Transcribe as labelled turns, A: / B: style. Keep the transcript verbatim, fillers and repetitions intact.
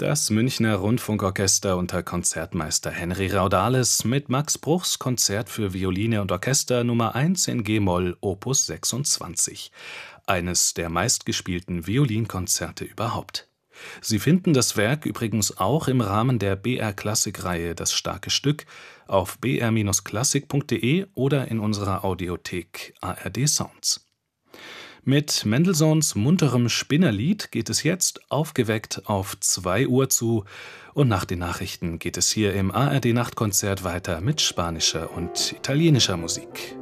A: Das Münchner Rundfunkorchester unter Konzertmeister Henry Raudales mit Max Bruchs Konzert für Violine und Orchester Nummer eins in G-Moll Opus sechsundzwanzig. Eines der meistgespielten Violinkonzerte überhaupt. Sie finden das Werk übrigens auch im Rahmen der B R-Klassik-Reihe Das starke Stück auf b r klassik punkt de oder in unserer Audiothek A R D Sounds. Mit Mendelssohns munterem Spinnerlied geht es jetzt aufgeweckt auf zwei Uhr zu und nach den Nachrichten geht es hier im A R D Nachtkonzert weiter mit spanischer und italienischer Musik.